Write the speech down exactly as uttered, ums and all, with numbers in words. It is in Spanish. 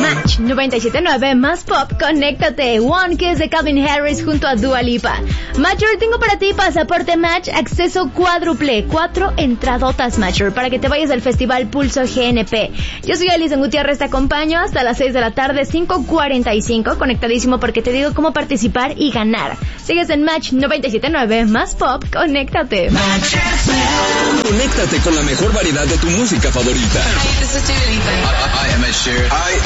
Match noventa y siete punto nueve más pop, conéctate. One Kiss de Calvin Harris junto a Dua Lipa. Matcher, tengo para ti pasaporte Match, acceso cuádruple, cuatro entradotas Matcher, para que te vayas al Festival Pulso G N P. Yo soy Alison Gutiérrez, te acompaño hasta las seis de la tarde, cinco cuarenta y cinco, conectadísimo porque te digo cómo participar y ganar. Sigues en Match noventa y siete punto nueve más pop, conéctate. Match F M. Conéctate con la mejor variedad de tu música favorita. Hi, this is Dua Lipa. I, I am Ed Sheeran. Hi,